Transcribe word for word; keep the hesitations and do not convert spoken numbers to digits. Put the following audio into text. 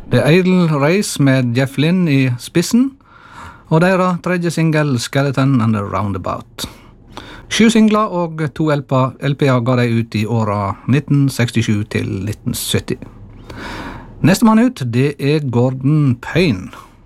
The Idle Race med Jeff Lynne i spissen, og deres tredje single Skeleton and the Roundabout. Sju singler og to L P-er ga de ut i åra nitten sekstisju til nitten sytti. Neste mann ut, det er Gordon Payne.